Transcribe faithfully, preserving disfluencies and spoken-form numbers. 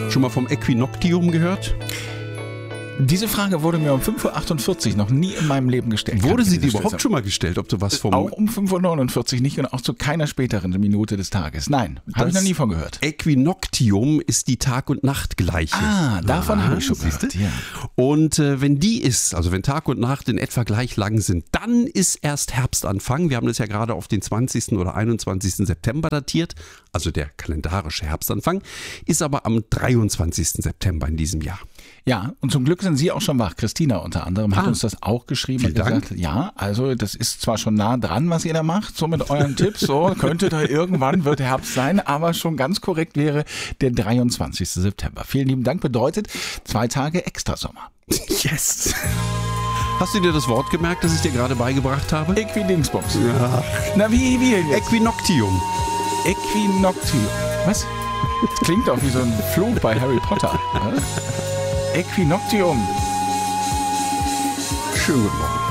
Schon mal vom Äquinoctium gehört? Diese Frage wurde mir um fünf Uhr achtundvierzig noch nie in meinem Leben gestellt. Wurde sie dir überhaupt schon mal gestellt, ob du was vom... Auch um fünf Uhr neunundvierzig nicht und auch zu keiner späteren Minute des Tages. Nein, habe ich noch nie von gehört. Äquinoctium ist die Tag- und Nachtgleiche. Ah, davon ah, habe ich schon gehört. Ja. Und äh, wenn die ist, also wenn Tag und Nacht in etwa gleich lang sind, dann ist erst Herbstanfang. Wir haben das ja gerade auf den zwanzigsten oder einundzwanzigsten September datiert, also der kalendarische Herbstanfang, ist aber am dreiundzwanzigsten September in diesem Jahr. Ja, und zum Glück sind Sie auch schon wach. Christina unter anderem hat ah, uns das auch geschrieben und gesagt, Dank. ja, also das ist zwar schon nah dran, was ihr da macht, so mit euren Tipps, so könnte da irgendwann wird Herbst sein, aber schon ganz korrekt wäre der dreiundzwanzigsten September. Vielen lieben Dank, bedeutet zwei Tage Extrasommer. Yes! Hast du dir das Wort gemerkt, das ich dir gerade beigebracht habe? Äquidingsbums. Ja. Na, wie, wie jetzt? Äquinoctium. Äquinoctium. Was? Das klingt doch wie so ein Fluch bei Harry Potter. Äquinoctium. Schönen guten Morgen.